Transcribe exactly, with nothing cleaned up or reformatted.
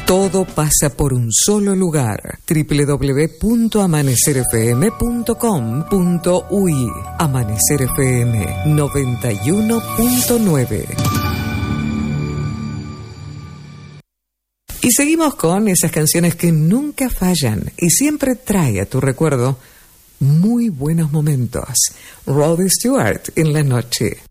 Todo pasa por un solo lugar. doble u doble u doble u punto amanecer f m punto com punto u y. Amanecer F M noventa y uno punto nueve. Y seguimos con esas canciones que nunca fallan y siempre trae a tu recuerdo muy buenos momentos. Rod Stewart en la noche.